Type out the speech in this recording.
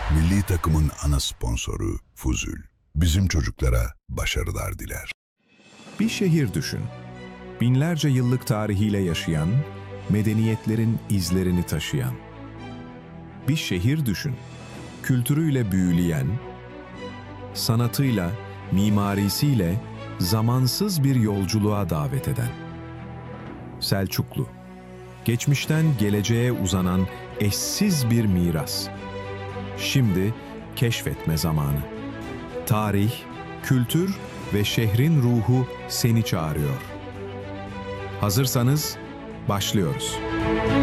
Milli takımın ana sponsoru Fuzul. Bizim çocuklara başarılar diler. Bir şehir düşün. Binlerce yıllık tarihiyle yaşayan, medeniyetlerin izlerini taşıyan. Bir şehir düşün. Kültürüyle büyüleyen, sanatıyla, mimarisiyle zamansız bir yolculuğa davet eden. Selçuklu. Geçmişten geleceğe uzanan eşsiz bir miras. Şimdi keşfetme zamanı. Tarih, kültür ve şehrin ruhu seni çağırıyor. Hazırsanız başlıyoruz.